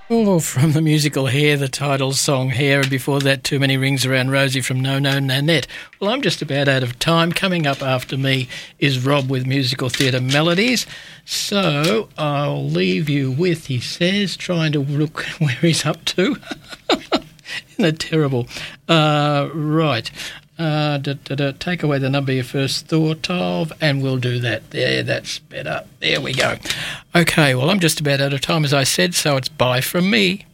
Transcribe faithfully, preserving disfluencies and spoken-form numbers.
Oh, from the musical Hair, the title song Hair, and before that, Too Many Rings Around Rosie from No No Nanette. Well, I'm just about out of time. Coming up after me is Rob with Musical Theatre Melodies. So I'll leave you with, he says, trying to look where he's up to. Isn't that terrible? Uh, right. Uh, da, da, da, take away the number you first thought of, and we'll do that. There, that's better. There we go. Okay, well, I'm just about out of time, as I said, so it's bye from me.